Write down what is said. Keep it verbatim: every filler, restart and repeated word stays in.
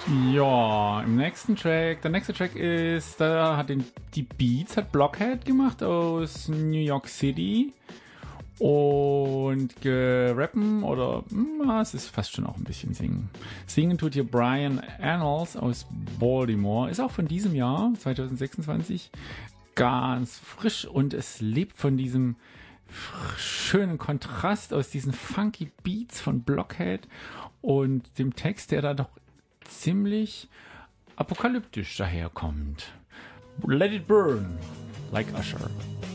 Ja, im nächsten Track, der nächste Track ist, da hat den, die Beats hat Blockhead gemacht aus New York City und gerappen oder, na, es ist fast schon auch ein bisschen singen. Singen tut hier Brian Annals aus Baltimore, ist auch von diesem Jahr, zwanzig sechsundzwanzig, ganz frisch und es lebt von diesem schönen Kontrast aus diesen funky Beats von Blockhead und dem Text, der da doch ziemlich apokalyptisch daherkommt. Let it burn, like Usher.